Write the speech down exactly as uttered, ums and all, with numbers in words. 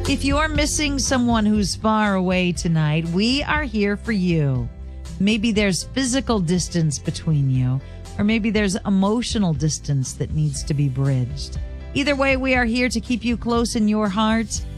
If you're missing someone who's far away tonight, we are here for you. Maybe there's physical distance between you, or maybe there's emotional distance that needs to be bridged. Either way, we are here to keep you close in your heart